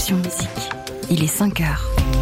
Action Musique. Il est 5h.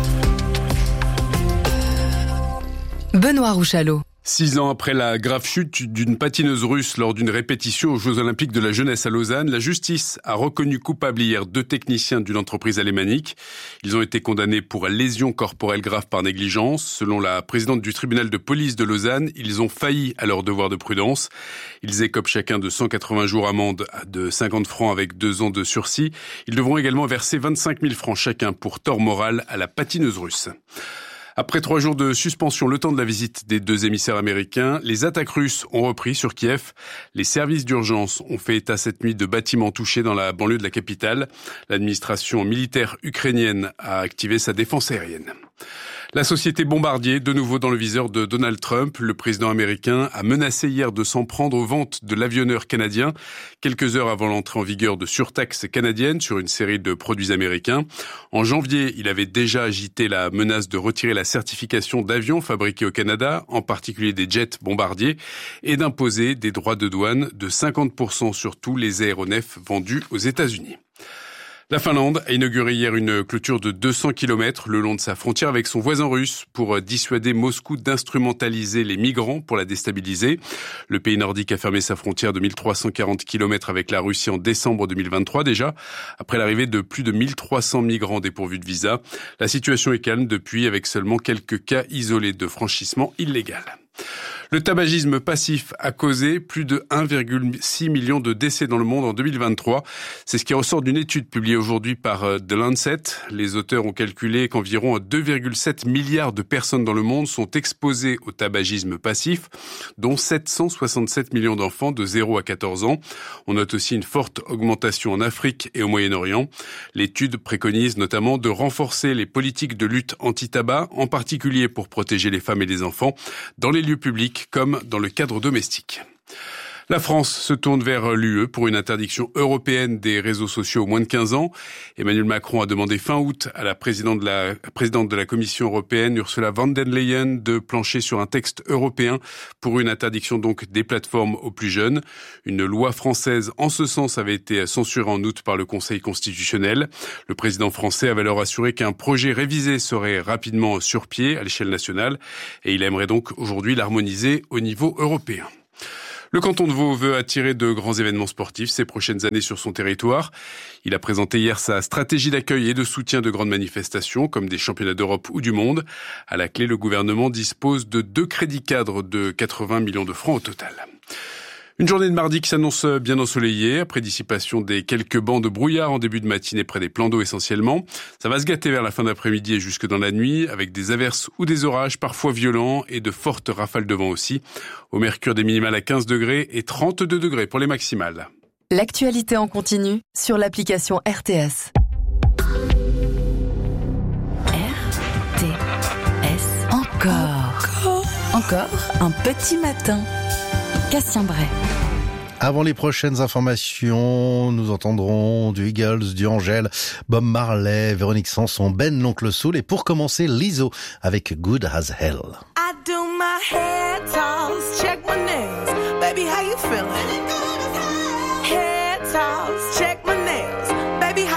Benoît Rouchalot. 6 ans après la grave chute d'une patineuse russe lors d'une répétition aux Jeux Olympiques de la jeunesse à Lausanne, la justice a reconnu coupable hier 2 techniciens d'une entreprise alémanique. Ils ont été condamnés pour lésion corporelle grave par négligence. Selon la présidente du tribunal de police de Lausanne, ils ont failli à leur devoir de prudence. Ils écopent chacun de 180 jours amende de 50 francs avec 2 ans de sursis. Ils devront également verser 25 000 francs chacun pour tort moral à la patineuse russe. Après 3 jours de suspension, le temps de la visite des 2 émissaires américains, les attaques russes ont repris sur Kiev. Les services d'urgence ont fait état cette nuit de bâtiments touchés dans la banlieue de la capitale. L'administration militaire ukrainienne a activé sa défense aérienne. La société Bombardier, de nouveau dans le viseur de Donald Trump. Le président américain a menacé hier de s'en prendre aux ventes de l'avionneur canadien, quelques heures avant l'entrée en vigueur de surtaxes canadiennes sur une série de produits américains. En janvier, il avait déjà agité la menace de retirer la certification d'avions fabriqués au Canada, en particulier des jets Bombardier, et d'imposer des droits de douane de 50% sur tous les aéronefs vendus aux États-Unis. La Finlande a inauguré hier une clôture de 200 km le long de sa frontière avec son voisin russe pour dissuader Moscou d'instrumentaliser les migrants pour la déstabiliser. Le pays nordique a fermé sa frontière de 1340 km avec la Russie en décembre 2023 déjà, après l'arrivée de plus de 1300 migrants dépourvus de visa. La situation est calme depuis avec seulement quelques cas isolés de franchissement illégal. Le tabagisme passif a causé plus de 1,6 million de décès dans le monde en 2023. C'est ce qui ressort d'une étude publiée aujourd'hui par The Lancet. Les auteurs ont calculé qu'environ 2,7 milliards de personnes dans le monde sont exposées au tabagisme passif, dont 767 millions d'enfants de 0 à 14 ans. On note aussi une forte augmentation en Afrique et au Moyen-Orient. L'étude préconise notamment de renforcer les politiques de lutte anti-tabac, en particulier pour protéger les femmes et les enfants, dans les lieux publics comme dans le cadre domestique. La France se tourne vers l'UE pour une interdiction européenne des réseaux sociaux aux moins de 15 ans. Emmanuel Macron a demandé fin août à la présidente de la Commission européenne, Ursula von der Leyen, de plancher sur un texte européen pour une interdiction donc des plateformes aux plus jeunes. Une loi française en ce sens avait été censurée en août par le Conseil constitutionnel. Le président français avait alors assuré qu'un projet révisé serait rapidement sur pied à l'échelle nationale et il aimerait donc aujourd'hui l'harmoniser au niveau européen. Le canton de Vaud veut attirer de grands événements sportifs ces prochaines années sur son territoire. Il a présenté hier sa stratégie d'accueil et de soutien de grandes manifestations comme des championnats d'Europe ou du monde. À la clé, le gouvernement dispose de 2 crédits cadres de 80 millions de francs au total. Une journée de mardi qui s'annonce bien ensoleillée, après dissipation des quelques bancs de brouillard en début de matinée près des plans d'eau essentiellement. Ça va se gâter vers la fin d'après-midi et jusque dans la nuit, avec des averses ou des orages parfois violents et de fortes rafales de vent aussi. Au mercure des minimales à 15 degrés et 32 degrés pour les maximales. L'actualité en continu sur l'application RTS. RTS. Encore un petit matin. Cassien Bray. Avant les prochaines informations, nous entendrons du Eagles, du Angèle, Bob Marley, Véronique Sanson, Ben l'Oncle Soul et pour commencer, Lizzo avec Good as Hell. I do my hair toss, check my nails, baby how you feeling?